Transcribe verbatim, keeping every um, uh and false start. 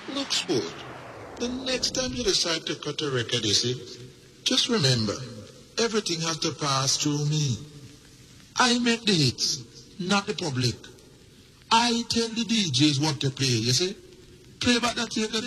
Look, sport, the next time you decide to cut a record, you see, just remember, everything has to pass through me. I make the hits, not the public. I tell the D Js what to play, you see. Play back that tape